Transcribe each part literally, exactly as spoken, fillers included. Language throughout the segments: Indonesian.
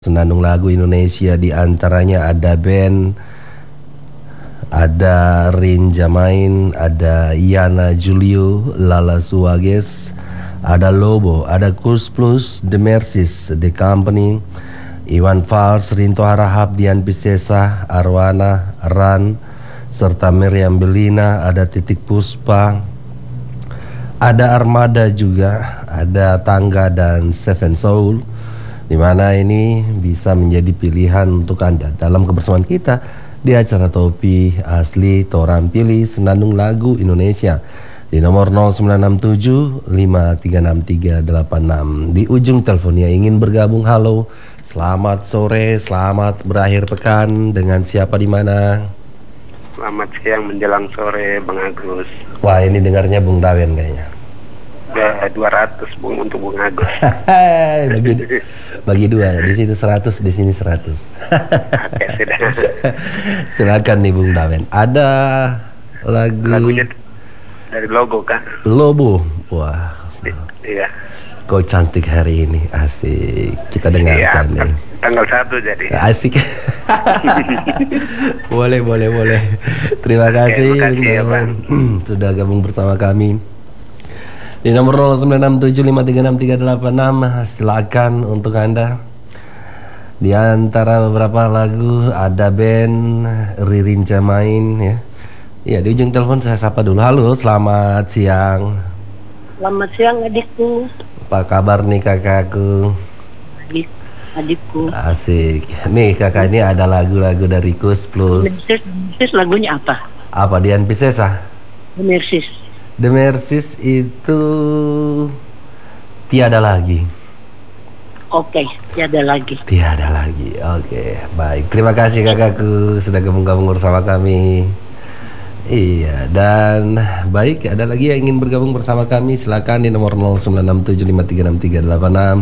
Senandung lagu Indonesia, di antaranya ada band, ada Rin Jamain, ada Yana Julio, Lala Suages, ada Lobo, ada Kurs Plus, The Mercies, The Company, Iwan Fals, Rinto Harahap, Dian Piscesa, Arwana, Ran, serta Meriam Belina, ada Titik Puspa, ada Armada juga, ada Tangga dan Seven Soul, di mana ini bisa menjadi pilihan untuk Anda dalam kebersamaan kita di acara Topi Asli Toram Pilih Senandung Lagu Indonesia di nomor nol sembilan enam tujuh lima tiga enam tiga delapan enam. Di ujung teleponnya ingin bergabung. Halo, selamat sore, selamat berakhir pekan. Dengan siapa di mana? Selamat siang menjelang sore, Bang Agus. Wah, ini dengarnya Bung Dawen kayaknya. Udah dua ratus Bung untuk Bung Agus. bagi, bagi dua, di situ seratus, di sini seratus. Oke, sudah. Silakan nih Bung Dawen. Ada lagu Lagunya dari Logo kan? Lobo. Wah. I iya. Kau cantik hari ini, asik. Kita dengarkan Iya, nih. Tanggal satu jadi. Asik. boleh, boleh, boleh. Terima kasih, Oke, makasih ya, Bang. sudah gabung bersama kami di nomor nol sembilan enam tujuh lima tiga enam tiga delapan enam. Silakan untuk Anda. Di antara beberapa lagu ada band Ririn Jamain ya. Ya, di ujung telepon saya sapa dulu. Halo, selamat siang. Selamat siang adikku. Apa kabar nih kakakku? Adik, adikku. Asik. Nih kakak, ini ada lagu-lagu dari Kus Plus. Mercies, Mercies lagunya apa? Apa Dian Piscesa? Mercies. The Mercies itu Tiada Lagi. Oke, tiada lagi. Tiada lagi. Oke, baik. Terima kasih kakakku sudah gabung-gabung bersama kami. Iya, dan baik, ada lagi yang ingin bergabung bersama kami, silakan di nomor nol sembilan enam tujuh lima tiga enam tiga delapan enam.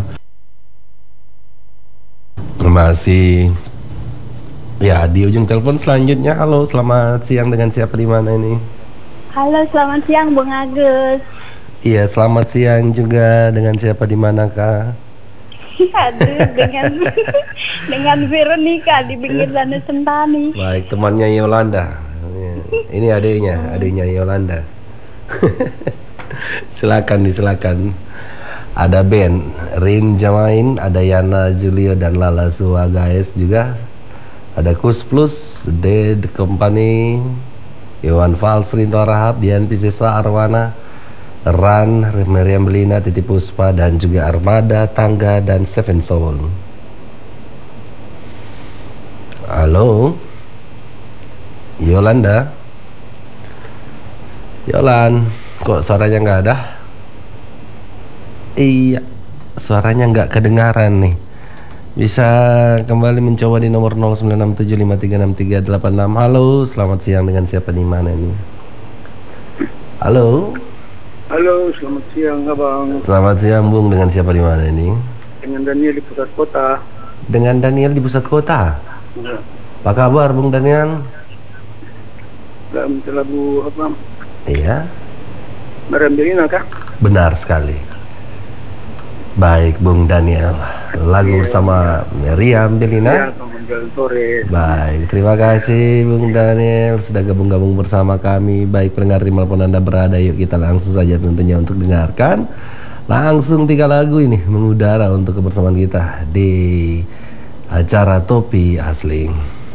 Masih ya di ujung telepon selanjutnya. Halo, selamat siang, dengan siapa di mana ini? Halo, selamat siang Bung Agus. Iya, selamat siang juga, dengan siapa di mana Kak? Aduh, dengan dengan Veronica di pinggir Danau Sentani. Baik, temannya Yolanda. Ini adiknya, adiknya Yolanda. Silakan, silakan. Ada band Rin Jamain, ada Yana Julio dan Lala Suages juga. Ada Kus Plus, The Company, Iwan Fals, Rinto Harahap, Dian Piscesa, Arwana, Ran, Meriam Belina, Titi Puspa, dan juga Armada, Tangga, dan Seven Soul. Halo Yolanda. Yolan, kok suaranya nggak ada? Iya, suaranya nggak kedengaran nih. Bisa kembali mencoba di nomor nol sembilan enam tujuh lima tiga enam tiga delapan enam. Halo, selamat siang, dengan siapa di mana ini? Halo. Halo, selamat siang Abang. Selamat siang Bung, dengan siapa di mana ini? Dengan Daniel di pusat kota. Dengan Daniel di pusat kota. Ya. Apa kabar Bung Daniel? Gak minta lagu apa? Iya. Meriam Belina kah? Benar sekali. Baik Bung Daniel, lagu bersama Meriam Belina. Ya, menjelang sore. Baik, terima kasih Bung Daniel sudah gabung-gabung bersama kami. Baik pendengar dimanapun Anda berada, yuk kita langsung saja tentunya untuk dengarkan langsung tiga lagu ini mengudara untuk kebersamaan kita di acara Topi Asli.